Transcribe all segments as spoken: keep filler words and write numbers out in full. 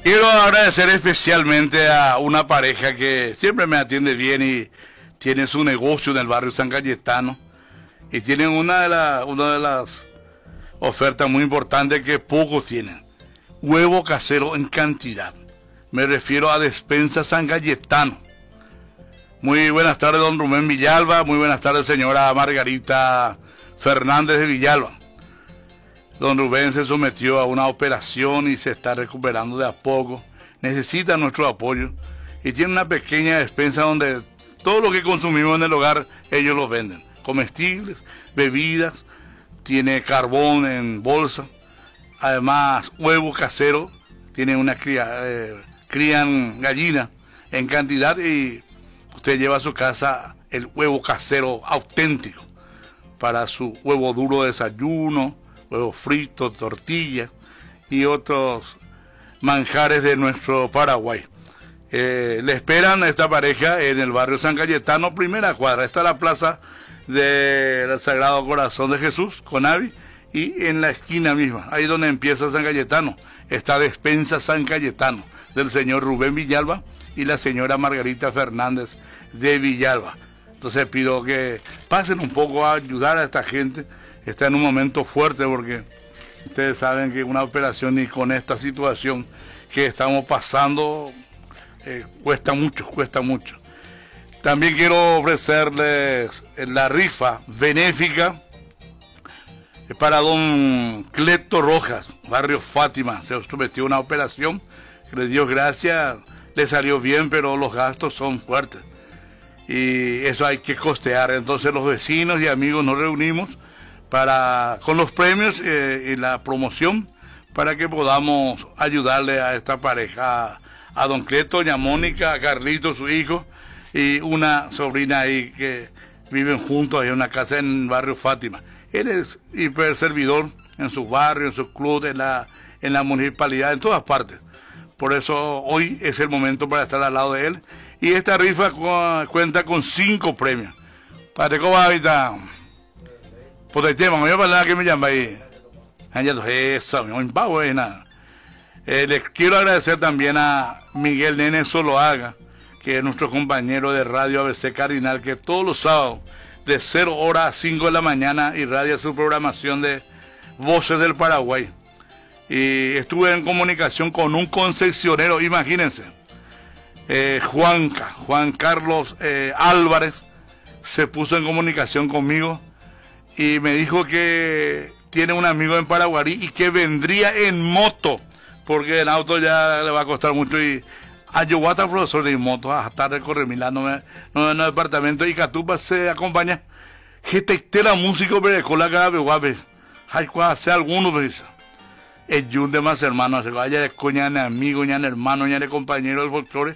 Quiero agradecer especialmente a una pareja que siempre me atiende bien y tiene su negocio en el barrio San Cayetano y tienen una de, la, una de las ofertas muy importantes que pocos tienen: huevo casero en cantidad. Me refiero a Despensa San Cayetano. Muy buenas tardes, don Rubén Villalba. Muy buenas tardes, señora Margarita Fernández de Villalba. Don Rubén se sometió a una operación y se está recuperando de a poco. Necesita nuestro apoyo y tiene una pequeña despensa donde todo lo que consumimos en el hogar ellos lo venden. Comestibles, bebidas, tiene carbón en bolsa, además huevo casero, tiene una cría, eh, crían gallina en cantidad y usted lleva a su casa el huevo casero auténtico para su huevo duro de desayuno, huevos fritos, tortillas y otros manjares de nuestro Paraguay. Eh, le esperan a esta pareja en el barrio San Cayetano, primera cuadra. Está la plaza del Sagrado Corazón de Jesús, Conavi, y en la esquina misma, ahí donde empieza San Cayetano, está Despensa San Cayetano, del señor Rubén Villalba y la señora Margarita Fernández de Villalba. Entonces pido que pasen un poco a ayudar a esta gente. Está en un momento fuerte porque ustedes saben que una operación y con esta situación que estamos pasando eh, cuesta mucho, cuesta mucho. También quiero ofrecerles la rifa benéfica para don Cleto Rojas, barrio Fátima. Se sometió a una operación que le dio gracias, le salió bien, pero los gastos son fuertes y eso hay que costear. Entonces los vecinos y amigos nos reunimos para con los premios eh, y la promoción para que podamos ayudarle a esta pareja, a don Cleto, doña Mónica, a Carlito, su hijo, y una sobrina ahí que viven juntos en una casa en el barrio Fátima. Él es hiperservidor en su barrio, en su club, en la, en la municipalidad, en todas partes. Por eso hoy es el momento para estar al lado de él. Y esta rifa cu cuenta con cinco premios. Padre, ¿cómo va ahorita? Pues el tema, me voy a hablar que me llama ahí. Eso, no impago es nada. Eh, les quiero agradecer también a Miguel Nene Zoloaga, que es nuestro compañero de Radio A B C Cardinal, que todos los sábados de cero horas a cinco de la mañana irradia su programación de Voces del Paraguay. Y estuve en comunicación con un concesionero, imagínense, eh, Juanca, Juan Carlos eh, Álvarez, se puso en comunicación conmigo y me dijo que tiene un amigo en Paraguarí y que vendría en moto, porque el auto ya le va a costar mucho. Y a Yoguata, profesor de moto, hasta recorrer Milán, no, no, en el departamento y Catupa se acompaña. Gente la música, pero con la cara de guape. Hay que hacer algunos, pues. El yun de más hermanos, se vaya de coña, de amigo, ya de hermano, ya de compañero del folclore.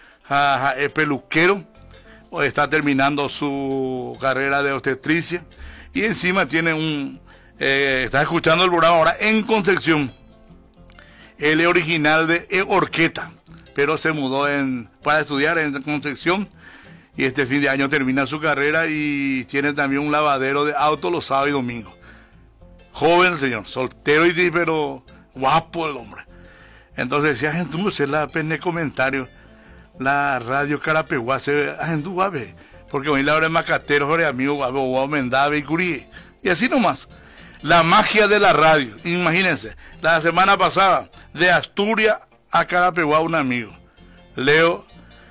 Es peluquero, está terminando su carrera de obstetricia y encima tiene un, eh, está escuchando el programa ahora en Concepción. Él es original de Orqueta, pero se mudó en, para estudiar en Concepción y este fin de año termina su carrera y tiene también un lavadero de autos los sábados y domingos. Joven señor, soltero y pero guapo el hombre. Entonces decía, gente, no sé la pene comentario, la radio Carapeguá se gente guape, porque hoy la hora de Macatero, Jorge amigo, guapo, guapo, Mendave y Curí. Y así nomás. La magia de la radio, imagínense, la semana pasada, de Asturias a Carapeguá un amigo, Leo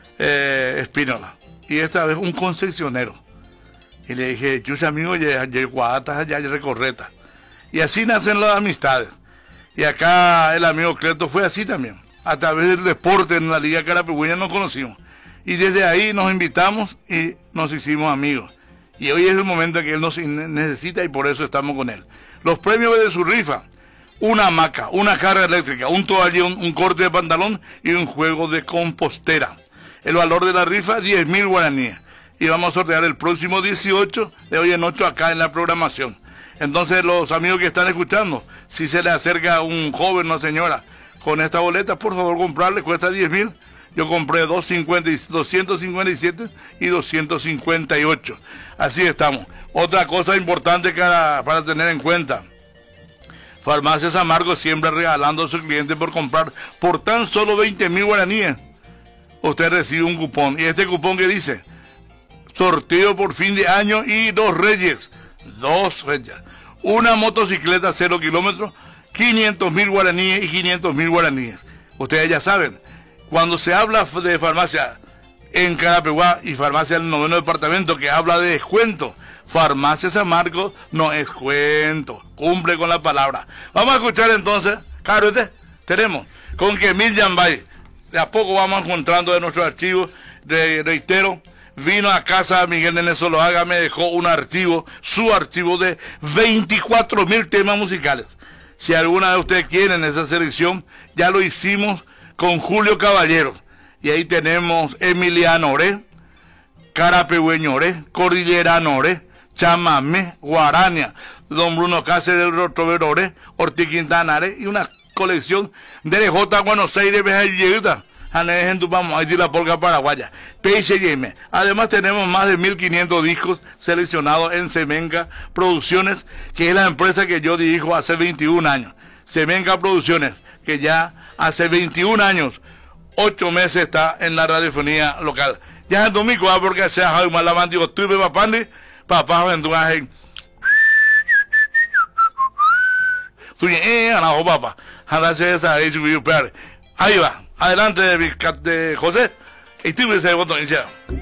eh, Espínola, y esta vez un concesionero. Y le dije, yo soy amigo de Guatas, allá de Recorreta. Y así nacen las amistades. Y acá el amigo Cleto fue así también. A través del deporte en la Liga Carapegüeña nos conocimos. Y desde ahí nos invitamos y nos hicimos amigos. Y hoy es el momento en que él nos necesita y por eso estamos con él. Los premios de su rifa: una hamaca, una carga eléctrica, un toallón, un corte de pantalón y un juego de compostera. El valor de la rifa, diez mil guaraníes. Y vamos a sortear el próximo dieciocho de hoy en ocho acá en la programación. Entonces los amigos que están escuchando, si se le acerca un joven o una señora con esta boleta, por favor comprarle, cuesta diez mil. Yo compré doscientos cincuenta y siete y doscientos cincuenta y ocho. Así estamos. Otra cosa importante para, para tener en cuenta. Farmacia San Marcos siempre regalando a su cliente por comprar por tan solo veinte mil guaraníes. Usted recibe un cupón. Y este cupón que dice, sorteo por fin de año y dos reyes. Dos reyes. Una motocicleta cero kilómetros, quinientos mil guaraníes y quinientos mil guaraníes. Ustedes ya saben, cuando se habla de farmacia en Carapeguá y farmacia del noveno departamento que habla de descuento, Farmacia San Marcos no es cuento, cumple con la palabra. Vamos a escuchar entonces, claro, este, tenemos con que Emil Yambay, de a poco vamos encontrando de nuestros archivos, de, reitero, vino a casa Miguel Nene Zuluaga, me dejó un archivo, su archivo de veinticuatro mil temas musicales. Si alguna de ustedes quieren esa selección, ya lo hicimos con Julio Caballero. Y ahí tenemos Emiliano Oré, Carapegüeño Oré, Cordillerano Oré, Chamamé, Guarania, Don Bruno Cáceres del Rotrovero Oré, Ortiz Quintana Oré, y una colección de J. Buenos Aires, Bejalleguita, Anés en vamos, ahí la polca paraguaya, Peixe Game. Además tenemos más de mil quinientos discos seleccionados en Semenca Producciones, que es la empresa que yo dirijo hace veintiún años. Semenca Producciones, que ya hace veintiún años, ocho meses está en la radiofonía local. Ya es domingo, porque se ha dejado mal la mano, digo, tuve papandi, papá, ventuaje. Fui, eh, a la papá, a esa, ahí va, adelante, de José, y tuve ese botón iniciado.